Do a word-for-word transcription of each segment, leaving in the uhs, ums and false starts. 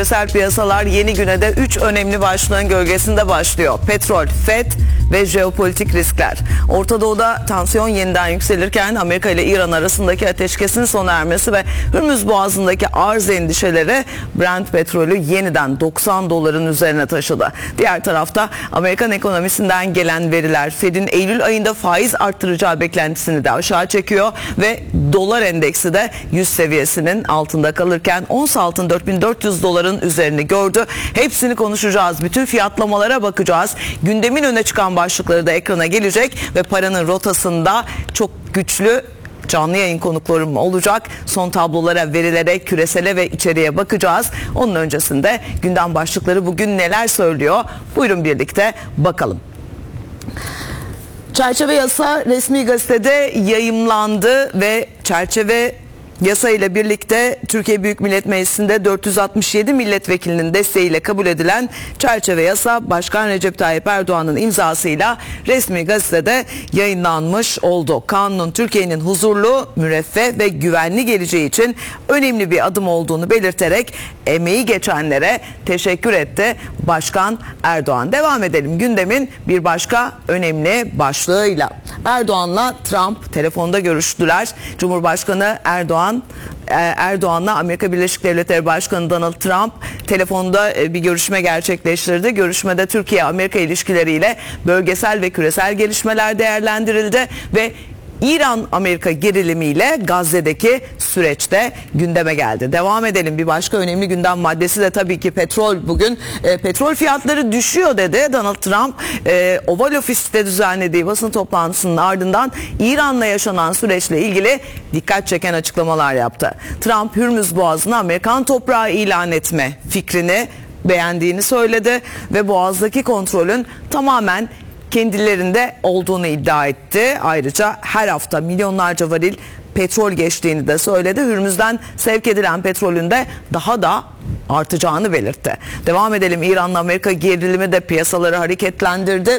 Küresel piyasalar yeni güne de üç önemli başlığın gölgesinde başlıyor. Petrol, F E D ve jeopolitik riskler. Orta Doğu'da tansiyon yeniden yükselirken Amerika ile İran arasındaki ateşkesin sona ermesi ve Hürmüz Boğazı'ndaki arz endişeleri Brent petrolü yeniden doksan doların üzerine taşıdı. Diğer tarafta Amerikan ekonomisinden gelen veriler F E D'in Eylül ayında faiz arttıracağı beklentisini de aşağı çekiyor ve dolar endeksi de yüz seviyesinin altında kalırken ons altın dört bin dört yüz doların üzerini gördü. Hepsini konuşacağız. Bütün fiyatlamalara bakacağız. Gündemin öne çıkan başlıkları da ekrana gelecek ve paranın rotasında çok güçlü canlı yayın konuklarım olacak. Son tablolara, verilere, küresele ve içeriye bakacağız. Onun öncesinde gündem başlıkları bugün neler söylüyor? Buyurun birlikte bakalım. Çerçeve yasa resmi gazetede yayımlandı ve çerçeve yasa ile birlikte Türkiye Büyük Millet Meclisi'nde dört yüz altmış yedi milletvekilinin desteğiyle kabul edilen çerçeve yasa Başkan Recep Tayyip Erdoğan'ın imzasıyla resmi gazetede yayınlanmış oldu. Kanunun Türkiye'nin huzurlu, müreffeh ve güvenli geleceği için önemli bir adım olduğunu belirterek emeği geçenlere teşekkür etti Başkan Erdoğan. Devam edelim gündemin bir başka önemli başlığıyla. Erdoğan'la Trump telefonda görüştüler. Cumhurbaşkanı Erdoğan Erdoğan'la Amerika Birleşik Devletleri Başkanı Donald Trump telefonda bir görüşme gerçekleştirdi. Görüşmede Türkiye-Amerika ilişkileriyle bölgesel ve küresel gelişmeler değerlendirildi ve İran-Amerika gerilimiyle Gazze'deki süreçte gündeme geldi. Devam edelim. Bir başka önemli gündem maddesi de tabii ki petrol. Bugün e, petrol fiyatları düşüyor dedi Donald Trump. E, Oval Ofis'te düzenlediği basın toplantısının ardından İran'la yaşanan süreçle ilgili dikkat çeken açıklamalar yaptı. Trump, Hürmüz Boğazı'nı Amerikan toprağı ilan etme fikrini beğendiğini söyledi ve Boğaz'daki kontrolün tamamen kendilerinde olduğunu iddia etti. Ayrıca her hafta milyonlarca varil petrol geçtiğini de söyledi. Hürmüz'den sevk edilen petrolün de daha da artacağını belirtti. Devam edelim. İran'la Amerika gerilimi de piyasaları hareketlendirdi.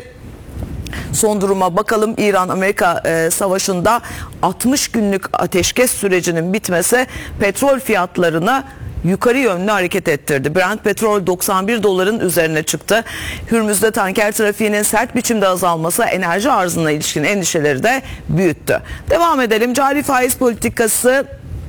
Son duruma bakalım. İran-Amerika e, savaşında altmış günlük ateşkes sürecinin bitmesi petrol fiyatlarını yukarı yönlü hareket ettirdi. Brent petrol doksan bir doların üzerine çıktı. Hürmüz'de tanker trafiğinin sert biçimde azalması enerji arzına ilişkin endişeleri de büyüttü. Devam edelim. Cari faiz politikası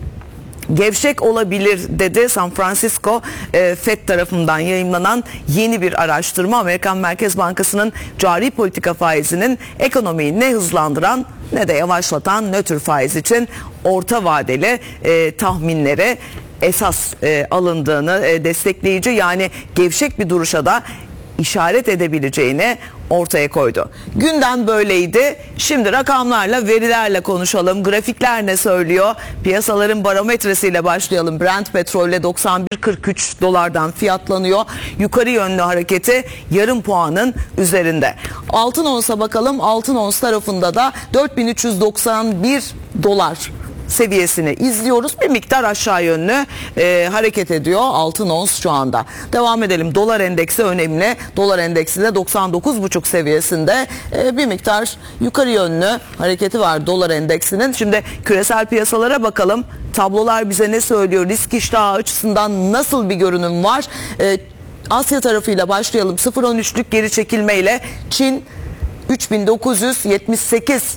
gevşek olabilir dedi San Francisco e, F E D tarafından yayımlanan yeni bir araştırma. Amerikan Merkez Bankası'nın cari politika faizinin ekonomiyi ne hızlandıran ne de yavaşlatan nötr faiz için orta vadeli e, tahminleri esas e, alındığını e, destekleyici, yani gevşek bir duruşa da işaret edebileceğini ortaya koydu. Gündem böyleydi. Şimdi rakamlarla, verilerle konuşalım. Grafikler ne söylüyor? Piyasaların barometresiyle başlayalım. Brent petrolle doksan bir kırk üç dolardan fiyatlanıyor. Yukarı yönlü hareketi yarım puanın üzerinde. Altın onsa bakalım. Altın ons tarafında da dört bin üç yüz doksan bir dolar seviyesini izliyoruz. Bir miktar aşağı yönlü e, hareket ediyor altın ons şu anda. Devam edelim. Dolar endeksi önemli. Dolar endeksi de doksan dokuz buçuk seviyesinde e, bir miktar yukarı yönlü hareketi var dolar endeksinin. Şimdi küresel piyasalara bakalım. Tablolar bize ne söylüyor? Risk iştahı açısından nasıl bir görünüm var? E, Asya tarafıyla başlayalım. sıfır virgül on üçlük geri çekilmeyle Çin üç bin dokuz yüz yetmiş sekiz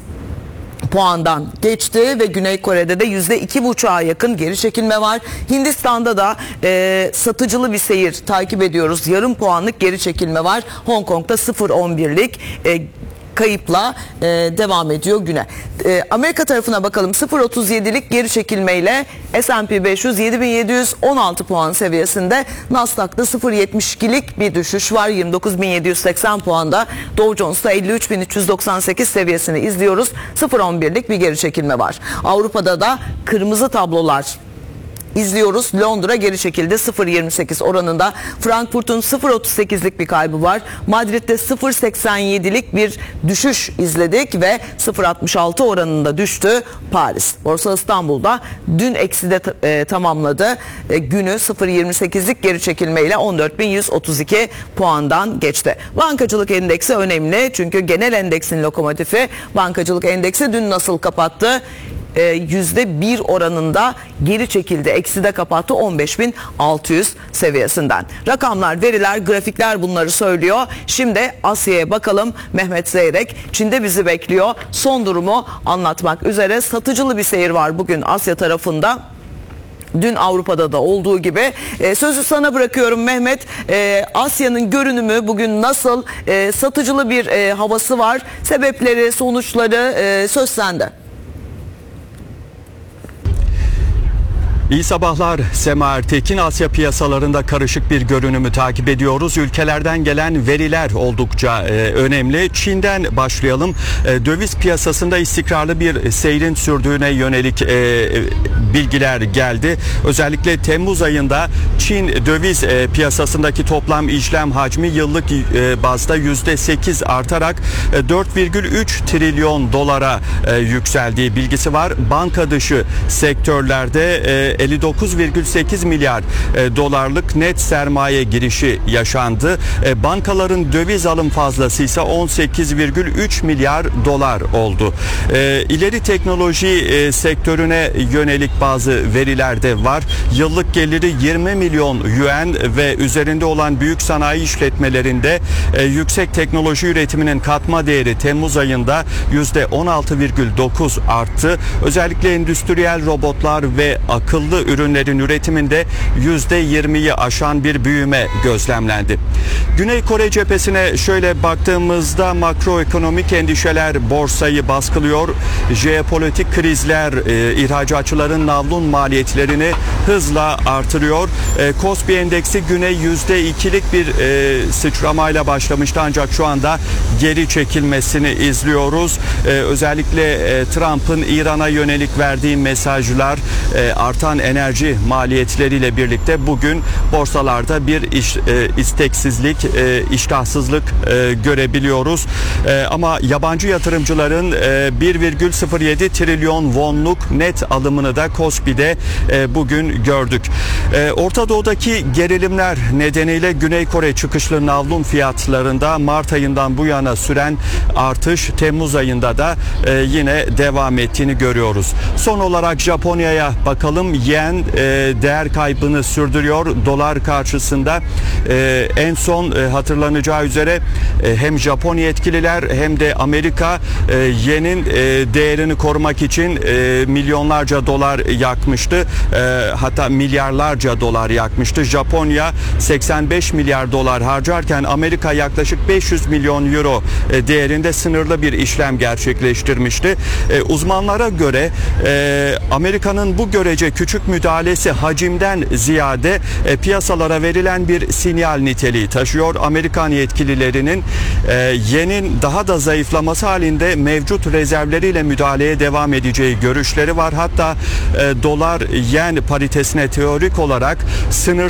puandan geçti ve Güney Kore'de de yüzde iki buçuğa yakın geri çekilme var. Hindistan'da da e, satıcılı bir seyir takip ediyoruz. Yarım puanlık geri çekilme var. Hong Kong'da sıfır virgül on birlik e, kayıpla e, devam ediyor güne. E, Amerika tarafına bakalım. sıfır virgül otuz yedilik geri çekilmeyle S and P beş yüz yedi bin yedi yüz on altı puan seviyesinde. Nasdaq'ta sıfır virgül yetmiş ikilik bir düşüş var. yirmi dokuz bin yedi yüz seksen puanda. Dow Jones'ta elli üç bin üç yüz doksan sekiz seviyesini izliyoruz. sıfır virgül on birlik bir geri çekilme var. Avrupa'da da kırmızı tablolar izliyoruz. Londra geri çekildi sıfır virgül yirmi sekiz oranında. Frankfurt'un sıfır virgül otuz sekizlik bir kaybı var. Madrid'de sıfır virgül seksen yedilik bir düşüş izledik ve sıfır virgül altmış altı oranında düştü Paris. Borsa İstanbul'da dün ekside e, tamamladı. E, günü sıfır virgül yirmi sekizlik geri çekilmeyle on dört bin yüz otuz iki puandan geçti. Bankacılık endeksi önemli çünkü genel endeksin lokomotifi. Bankacılık endeksi dün nasıl kapattı? e, yüzde bir oranında geri çekildi. Ekside kapattı on beş bin altı yüz seviyesinden. Rakamlar, veriler, grafikler bunları söylüyor. Şimdi Asya'ya bakalım. Mehmet Zeyrek Çin'de bizi bekliyor. Son durumu anlatmak üzere. Satıcılı bir seyir var bugün Asya tarafında. Dün Avrupa'da da olduğu gibi. E, sözü sana bırakıyorum Mehmet. E, Asya'nın görünümü bugün nasıl? E, satıcılı bir e, havası var. Sebepleri, sonuçları e, söz sende. İyi sabahlar Sema Ertekin. Asya piyasalarında karışık bir görünümü takip ediyoruz. Ülkelerden gelen veriler oldukça e, önemli. Çin'den başlayalım. E, döviz piyasasında istikrarlı bir seyrin sürdüğüne yönelik e, bilgiler geldi. Özellikle Temmuz ayında Çin döviz e, piyasasındaki toplam işlem hacmi yıllık e, bazda yüzde sekiz artarak e, dört virgül üç trilyon dolara e, yükseldiği bilgisi var. Banka dışı sektörlerde e, elli dokuz virgül sekiz milyar e, dolarlık net sermaye girişi yaşandı. E, bankaların döviz alım fazlası ise on sekiz virgül üç milyar dolar oldu. E, ileri teknoloji e, sektörüne yönelik bazı veriler de var. Yıllık geliri yirmi milyon yuan ve üzerinde olan büyük sanayi işletmelerinde e, yüksek teknoloji üretiminin katma değeri Temmuz ayında yüzde on altı virgül dokuz arttı. Özellikle endüstriyel robotlar ve akıllı ürünlerin üretiminde yüzde yirmiyi aşan bir büyüme gözlemlendi. Güney Kore cephesine şöyle baktığımızda makroekonomik endişeler borsayı baskılıyor. Jeopolitik krizler e, ihracatçıların navlun maliyetlerini hızla artırıyor. E, Kospi endeksi güne yüzde ikilik bir e, sıçramayla başlamıştı ancak şu anda geri çekilmesini izliyoruz. E, özellikle e, Trump'ın İran'a yönelik verdiği mesajlar, e, artan enerji maliyetleriyle birlikte bugün borsalarda bir iş, e, isteksizlik, e, iştahsızlık e, görebiliyoruz. E, ama yabancı yatırımcıların e, bir virgül sıfır yedi trilyon wonluk net alımını da Kospi'de e, bugün gördük. E, Orta Doğu'daki gerilimler nedeniyle Güney Kore çıkışlı navlun fiyatlarında Mart ayından bu yana süren artış Temmuz ayında da e, yine devam ettiğini görüyoruz. Son olarak Japonya'ya bakalım. Yen e, değer kaybını sürdürüyor. Dolar karşısında e, en son e, hatırlanacağı üzere e, hem Japon yetkililer hem de Amerika e, yenin e, değerini korumak için e, milyonlarca dolar yakmıştı. E, hatta milyarlarca dolar yakmıştı. Japonya seksen beş milyar dolar harcarken Amerika yaklaşık beş yüz milyon euro e, değerinde sınırlı bir işlem gerçekleştirmişti. E, uzmanlara göre e, Amerika'nın bu görece küçük müdahalesi hacimden ziyade e, piyasalara verilen bir sinyal niteliği taşıyor. Amerikan yetkililerinin e, yenin daha da zayıflaması halinde mevcut rezervleriyle müdahaleye devam edeceği görüşleri var. Hatta e, dolar yen paritesine teorik olarak sınır